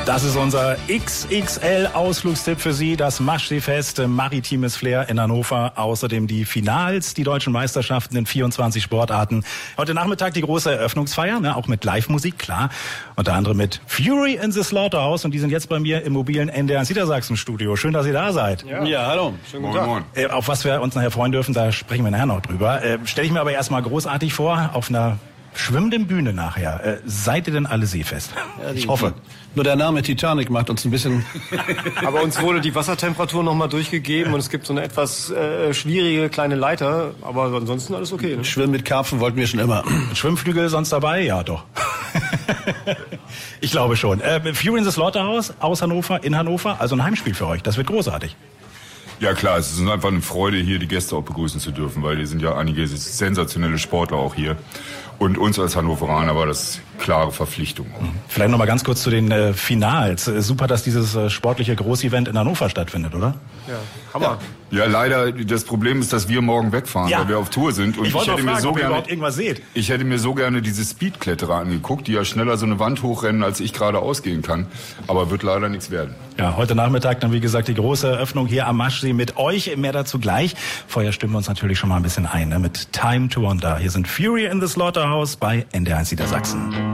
Das ist unser XXL-Ausflugstipp für Sie, das Maschseefest Maritimes Flair in Hannover. Außerdem die Finals, die deutschen Meisterschaften in 24 Sportarten. Heute Nachmittag die große Eröffnungsfeier, auch mit Live-Musik, klar. Unter anderem mit Fury in the Slaughterhouse. Und die sind jetzt bei mir im mobilen NDR Niedersachsen-Studio. Schön, dass ihr da seid. Ja, hallo. Schönen guten Tag. Auf was wir uns nachher freuen dürfen, da sprechen wir nachher noch drüber. Stelle ich mir aber erstmal großartig vor, auf einer schwimmenden Bühne nachher. Seid ihr denn alle seefest? Ja, ich hoffe. Nur der Name Titanic macht uns ein bisschen... Aber uns wurde die Wassertemperatur nochmal durchgegeben und es gibt so eine etwas schwierige kleine Leiter. Aber ansonsten alles okay. Ne? Schwimmen mit Karpfen wollten wir schon immer. Schwimmflügel sonst dabei? Ja, doch. Ich glaube schon. Fury in the Slaughterhouse aus Hannover, in Hannover. Also ein Heimspiel für euch. Das wird großartig. Ja klar, es ist einfach eine Freude, hier die Gäste auch begrüßen zu dürfen, weil hier sind ja einige sensationelle Sportler auch hier. Und uns als Hannoveraner war das klare Verpflichtung. Vielleicht noch mal ganz kurz zu den Finals. Super, dass dieses sportliche Großevent in Hannover stattfindet, oder? Ja, Hammer. Ja, leider, das Problem ist, dass wir morgen wegfahren, weil wir auf Tour sind. Und ich wollte fragen, ob ihr überhaupt irgendwas seht. Ich hätte mir so gerne diese Speedkletterer angeguckt, die ja schneller so eine Wand hochrennen, als ich gerade ausgehen kann. Aber wird leider nichts werden. Ja, heute Nachmittag dann, wie gesagt, die große Eröffnung hier am Maschsee mit euch. Mehr dazu gleich. Vorher stimmen wir uns natürlich schon mal ein bisschen ein, mit Time to Wonder. Hier sind Fury in the Slaughterhouse bei NDR1 Niedersachsen.